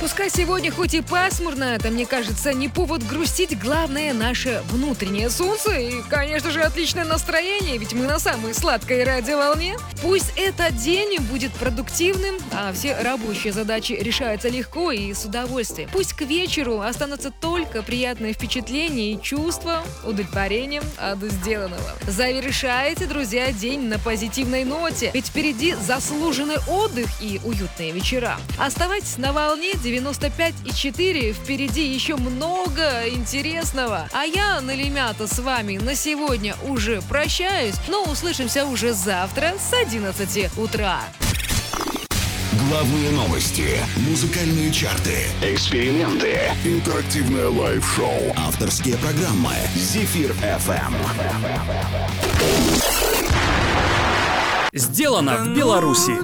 Пускай сегодня хоть и пасмурно, это, мне кажется, не повод грустить. Главное — наше внутреннее солнце и, конечно же, отличное настроение, ведь мы на самой сладкой радиоволне. Пусть этот день будет продуктивным, а все рабочие задачи решаются легко и с удовольствием. Пусть к вечеру останутся только приятные впечатления и чувства удовлетворением от сделанного. Завершайте, друзья, день на позитивной ноте, ведь впереди заслуженный отдых и уютные вечера. Оставайтесь на волне 95,4, впереди еще много интересного. А я, Налимята, с вами на сегодня уже прощаюсь, но услышимся уже завтра с 11 утра. Главные новости, музыкальные чарты, эксперименты, интерактивное лайв-шоу, авторские программы, Зефир FM. Сделано в Беларуси.